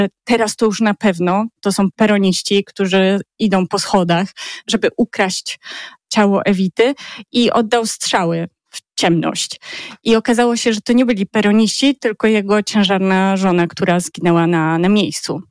teraz to już na pewno to są peroniści, którzy idą po schodach, żeby ukraść ciało Ewity i oddał strzały w ciemność. I okazało się, że to nie byli peroniści, tylko jego ciężarna żona, która zginęła na miejscu.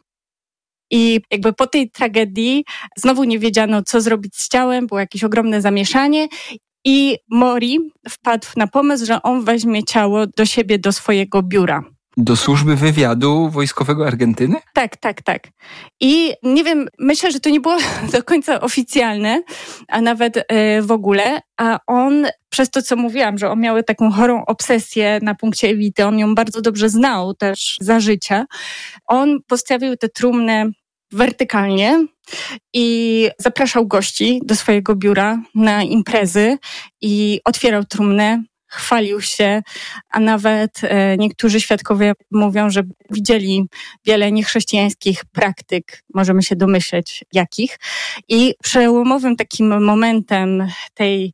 I jakby po tej tragedii znowu nie wiedziano, co zrobić z ciałem, było jakieś ogromne zamieszanie i Mori wpadł na pomysł, że on weźmie ciało do siebie, do swojego biura. Do służby wywiadu wojskowego Argentyny? Tak. I nie wiem, myślę, że to nie było do końca oficjalne, a nawet w ogóle, a on, przez to co mówiłam, że on miał taką chorą obsesję na punkcie Ewity, on ją bardzo dobrze znał też za życia, on postawił tę trumnę wertykalnie i zapraszał gości do swojego biura na imprezy i otwierał trumnę, chwalił się, a nawet niektórzy świadkowie mówią, że widzieli wiele niechrześcijańskich praktyk, możemy się domyśleć jakich. I przełomowym takim momentem tej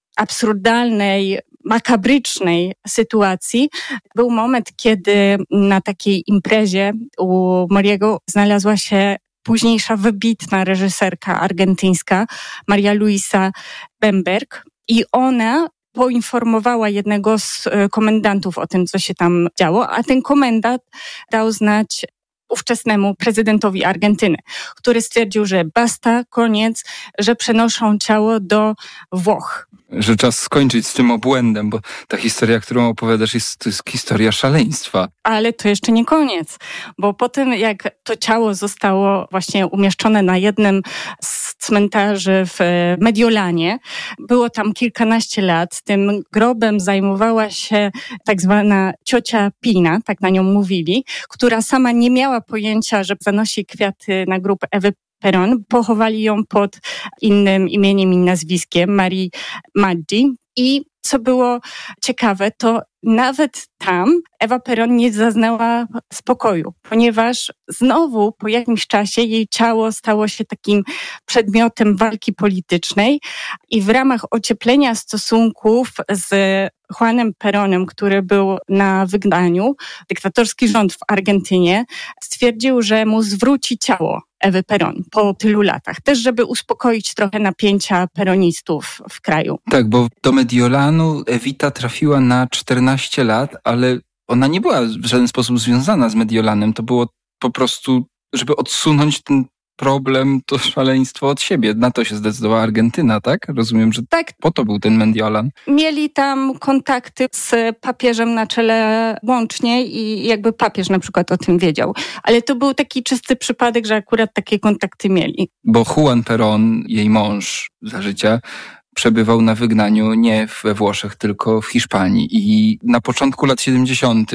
absurdalnej, makabrycznej sytuacji był moment, kiedy na takiej imprezie u Moriego znalazła się późniejsza wybitna reżyserka argentyńska, Maria Luisa Bemberg, i ona poinformowała jednego z komendantów o tym, co się tam działo, a ten komendant dał znać ówczesnemu prezydentowi Argentyny, który stwierdził, że basta, koniec, że przenoszą ciało do Włoch. Że czas skończyć z tym obłędem, bo ta historia, którą opowiadasz, to jest historia szaleństwa. Ale to jeszcze nie koniec, bo po tym jak to ciało zostało właśnie umieszczone na jednym z cmentarzy w Mediolanie, było tam kilkanaście lat, tym grobem zajmowała się tak zwana ciocia Pina, tak na nią mówili, która sama nie miała pojęcia, że zanosi kwiaty na grób Ewy Perón. Pochowali ją pod innym imieniem i nazwiskiem, Marii Maggi. I co było ciekawe, to nawet tam Ewa Perón nie zaznała spokoju, ponieważ znowu po jakimś czasie jej ciało stało się takim przedmiotem walki politycznej i w ramach ocieplenia stosunków z Juanem Perónem, który był na wygnaniu, dyktatorski rząd w Argentynie stwierdził, że mu zwróci ciało Ewy Perón po tylu latach. Też, żeby uspokoić trochę napięcia peronistów w kraju. Tak, bo do Mediolanu Ewita trafiła na 14 lat, ale ona nie była w żaden sposób związana z Mediolanem. To było po prostu, żeby odsunąć ten problem, to szaleństwo od siebie. Na to się zdecydowała Argentyna, tak? Rozumiem, że tak. Po to był ten Mediolan. Mieli tam kontakty z papieżem na czele łącznie i jakby papież na przykład o tym wiedział. Ale to był taki czysty przypadek, że akurat takie kontakty mieli. Bo Juan Perón, jej mąż za życia, przebywał na wygnaniu nie we Włoszech, tylko w Hiszpanii. I na początku lat 70.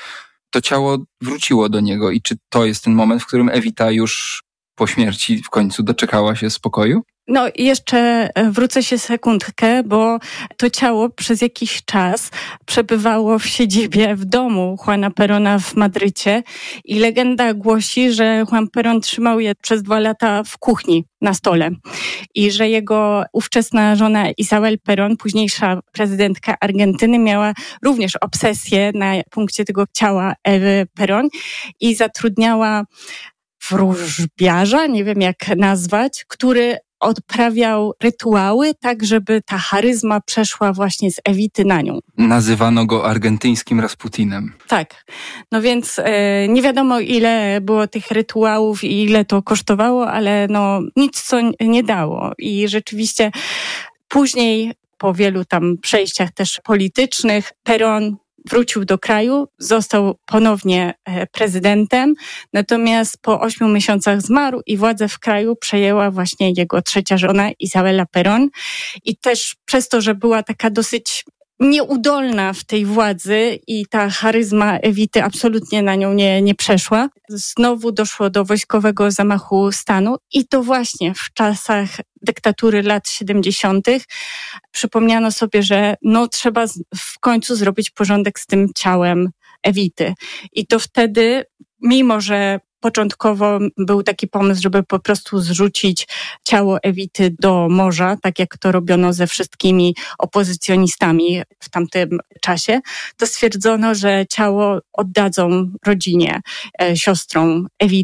to ciało wróciło do niego. I czy to jest ten moment, w którym Ewita już po śmierci w końcu doczekała się spokoju? No i jeszcze wrócę się sekundkę, bo to ciało przez jakiś czas przebywało w siedzibie w domu Juana Perona w Madrycie i legenda głosi, że Juan Perón trzymał je przez 2 lata w kuchni na stole i że jego ówczesna żona Isabel Perón, późniejsza prezydentka Argentyny, miała również obsesję na punkcie tego ciała Ewy Perón i zatrudniała wróżbiarza, nie wiem jak nazwać, który odprawiał rytuały tak, żeby ta charyzma przeszła właśnie z Ewity na nią. Nazywano go argentyńskim Rasputinem. Tak. No więc nie wiadomo ile było tych rytuałów i ile to kosztowało, ale no nic co nie dało. I rzeczywiście później po wielu tam przejściach też politycznych Perón wrócił do kraju, został ponownie prezydentem, natomiast po 8 miesiącach zmarł i władzę w kraju przejęła właśnie jego trzecia żona Isabela Perón i też przez to, że była taka dosyć nieudolna w tej władzy i ta charyzma Ewity absolutnie na nią nie przeszła. Znowu doszło do wojskowego zamachu stanu i to właśnie w czasach dyktatury lat 70. przypomniano sobie, że no trzeba w końcu zrobić porządek z tym ciałem Ewity. I to wtedy, mimo że początkowo był taki pomysł, żeby po prostu zrzucić ciało Ewity do morza, tak jak to robiono ze wszystkimi opozycjonistami w tamtym czasie, to stwierdzono, że ciało oddadzą rodzinie, siostrom Ewity.